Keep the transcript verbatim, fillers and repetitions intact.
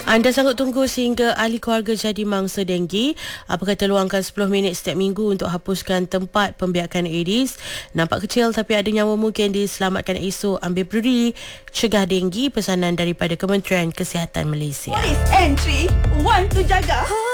Anda sanggup tunggu sehingga ahli keluarga jadi mangsa denggi? Apa kata luangkan sepuluh minit setiap minggu untuk hapuskan tempat pembiakan Aedes? Nampak kecil tapi ada nyawa mungkin diselamatkan esok. Ambil peduli, cegah denggi. Pesanan daripada Kementerian Kesihatan Malaysia. Polis entry, want to jaga.